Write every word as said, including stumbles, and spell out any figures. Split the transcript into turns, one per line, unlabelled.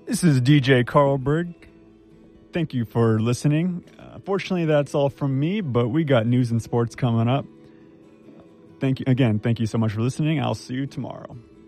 This is D J Carlberg. Thank you for listening. Uh, fortunately, that's all from me, but we got news and sports coming up. Thank you again. Thank you so much for listening. I'll see you tomorrow.